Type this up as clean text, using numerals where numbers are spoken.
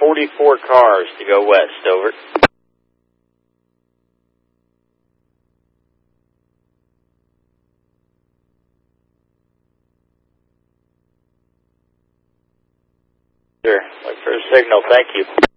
44 cars to go west, over. Sure, look for a signal, thank you.